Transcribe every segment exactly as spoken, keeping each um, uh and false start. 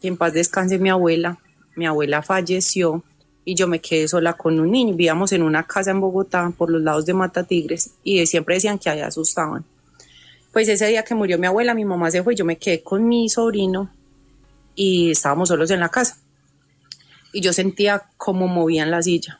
que en paz descanse mi abuela. Mi abuela falleció y yo me quedé sola con un niño. Vivíamos en una casa en Bogotá, por los lados de Matatigres, y siempre decían que allá asustaban. Pues ese día que murió mi abuela, mi mamá se fue, yo me quedé con mi sobrino y estábamos solos en la casa. Y yo sentía cómo movían la silla.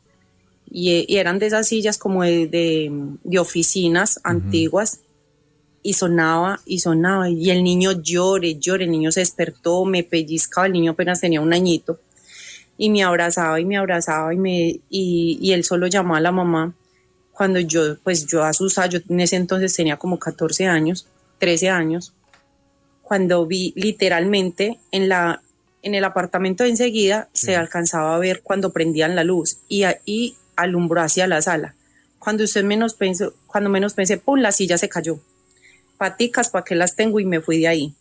Y, y eran de esas sillas como de, de, de oficinas uh-huh. antiguas. Y sonaba y sonaba. Y el niño llore, llore. El niño se despertó, me pellizcaba. El niño apenas tenía un añito. Y me abrazaba y me abrazaba. Y, me, y, y él solo llamaba a la mamá. Cuando yo, pues yo asustada, yo en ese entonces tenía como catorce años, trece años. Cuando vi literalmente en la... en el apartamento de enseguida sí. se alcanzaba a ver cuando prendían la luz y, y alumbró hacia la sala. Cuando usted menos pensó, cuando menos pensé, ¡pum!, la silla se cayó. Paticas, ¿para qué las tengo? Y me fui de ahí.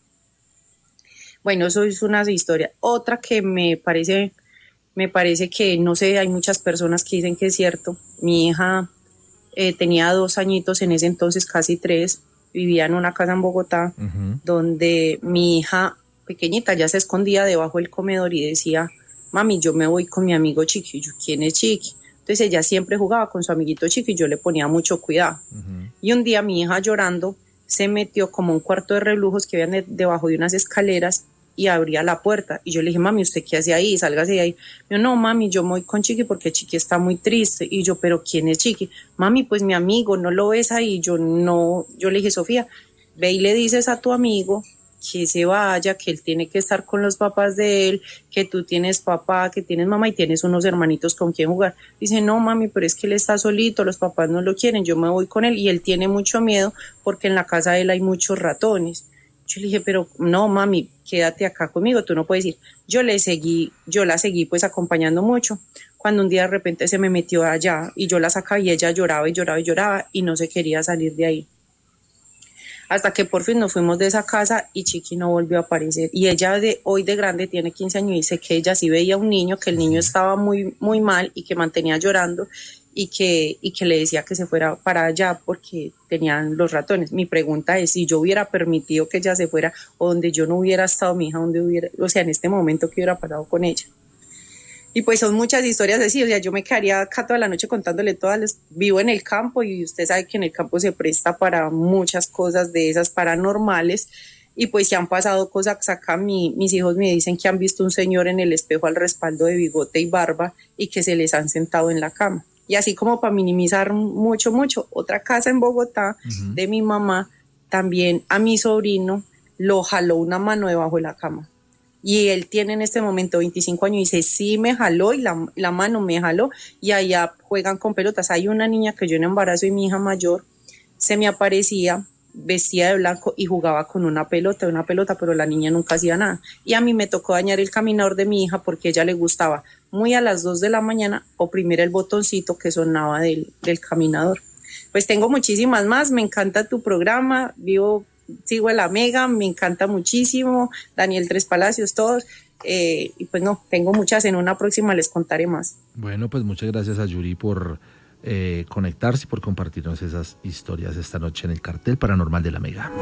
Bueno, eso es una historia. Otra que me parece, me parece que, no sé, hay muchas personas que dicen que es cierto. Mi hija eh, tenía dos añitos en ese entonces, casi tres, vivía en una casa en Bogotá, uh-huh. donde mi hija pequeñita ya se escondía debajo del comedor y decía, mami, yo me voy con mi amigo Chiqui. Y yo, ¿quién es Chiqui? Entonces ella siempre jugaba con su amiguito Chiqui y yo le ponía mucho cuidado. Uh-huh. Y un día mi hija llorando se metió como un cuarto de relujos que habían de, debajo de unas escaleras y abría la puerta. Y yo le dije, mami, ¿usted qué hace ahí? Sálgase de ahí. Yo, no, mami, yo me voy con Chiqui porque Chiqui está muy triste. Y yo, ¿pero quién es Chiqui? Mami, pues mi amigo, ¿no lo ves ahí? Yo no, yo le dije, Sofía, ve y le dices a tu amigo que se vaya, que él tiene que estar con los papás de él, que tú tienes papá, que tienes mamá y tienes unos hermanitos con quien jugar. Dice, no, mami, pero es que él está solito, los papás no lo quieren, yo me voy con él y él tiene mucho miedo porque en la casa de él hay muchos ratones. Yo le dije, pero no, mami, quédate acá conmigo, tú no puedes ir. Yo le seguí, yo la seguí pues acompañando mucho. Cuando un día de repente se me metió allá y yo la sacaba y ella lloraba y lloraba y lloraba y no se quería salir de ahí. Hasta que por fin nos fuimos de esa casa y Chiqui no volvió a aparecer. Y ella de hoy de grande tiene quince años y dice que ella sí veía a un niño, que el niño estaba muy, muy mal y que mantenía llorando y que, y que le decía que se fuera para allá porque tenían los ratones. Mi pregunta es, si yo hubiera permitido que ella se fuera o donde yo no hubiera estado, mi hija, donde hubiera, o sea, en este momento, ¿qué hubiera pasado con ella? Y pues son muchas historias así, o sea, yo me quedaría acá toda la noche contándole todas, les, vivo en el campo y usted sabe que en el campo se presta para muchas cosas de esas paranormales y pues si han pasado cosas acá, mi, mis hijos me dicen que han visto un señor en el espejo al respaldo de bigote y barba y que se les han sentado en la cama. Y así como para minimizar mucho, mucho, otra casa en Bogotá uh-huh. de mi mamá, también a mi sobrino lo jaló una mano debajo de la cama. Y él tiene en este momento veinticinco años y dice, sí me jaló y la, la mano me jaló y allá juegan con pelotas. Hay una niña que yo en embarazo y mi hija mayor se me aparecía vestida de blanco y jugaba con una pelota, una pelota, pero la niña nunca hacía nada. Y a mí me tocó dañar el caminador de mi hija porque a ella le gustaba muy a las dos de la mañana oprimir el botoncito que sonaba del, del caminador. Pues tengo muchísimas más, me encanta tu programa, vivo... sigo en la Mega, me encanta muchísimo, Daniel Tres Palacios, todos, eh, y pues no, tengo muchas, en una próxima les contaré más. Bueno, pues muchas gracias a Yuri por eh, conectarse y por compartirnos esas historias esta noche en el Cartel Paranormal de la Mega.